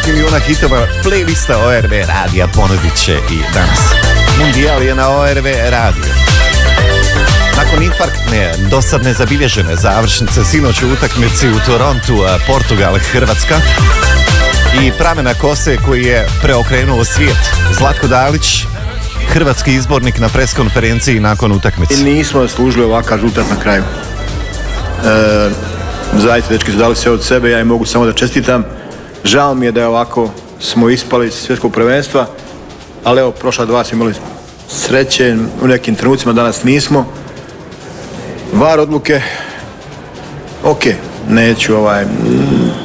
milijuna hitova, playlista ORV radija ponudit će i danas. Mundijal je na ORV radio. Nakon infarktne, dosad nezabilježene završnice sinoć u utakmici u Torontu, Portugal, Hrvatska i pramena kose koji je preokrenuo svijet, Zlatko Dalić, hrvatski izbornik na preskonferenciji nakon utakmice. Nismo služili ovakav rezultat na kraju. Zaista, dečki su dali sve od sebe, ja im mogu samo da čestitam. Žao mi je da je ovako smo ispali iz svjetskog prvenstva, ali evo, prošla dva smo imali sreće, u nekim trenucima danas nismo. VAR odluke, ok, neću